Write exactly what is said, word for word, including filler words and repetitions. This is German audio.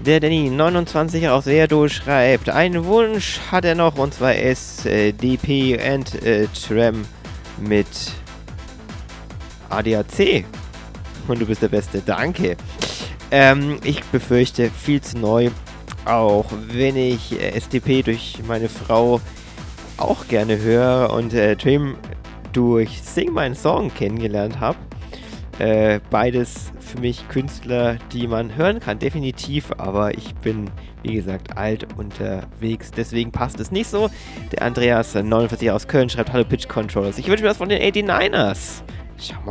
Der Danny neunundzwanzig aus Werdow schreibt, einen Wunsch hat er noch, und zwar ist äh, D P and äh, Tram mit A D A C. Und du bist der Beste, danke. Ähm, ich befürchte, viel zu neu, auch wenn ich äh, S T P durch meine Frau auch gerne höre und äh, Tram durch Sing Mein Song kennengelernt habe. Äh, beides für mich Künstler, die man hören kann, definitiv, aber ich bin, wie gesagt, alt unterwegs, deswegen passt es nicht so. Der Andreas neunundvierzig aus Köln schreibt, hallo Pitch Controllers, ich wünsche mir das von den neunundachtzigers. Schauen